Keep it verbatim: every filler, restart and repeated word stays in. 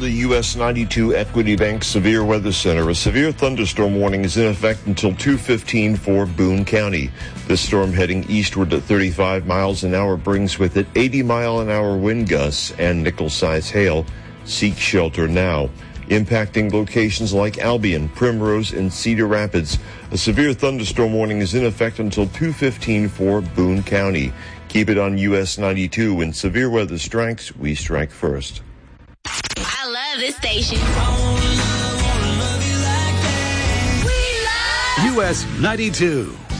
the U S ninety-two Equity Bank Severe Weather Center. A severe thunderstorm warning is in effect until two fifteen for Boone County. This storm heading eastward at thirty-five miles an hour brings with it eighty mile an hour wind gusts and nickel-size hail. Seek shelter now. Impacting locations like Albion, Primrose, and Cedar Rapids. A severe thunderstorm warning is in effect until two fifteen for Boone County. Keep it on U S ninety-two. When severe weather strikes, we strike first. I love this station. U S ninety-two.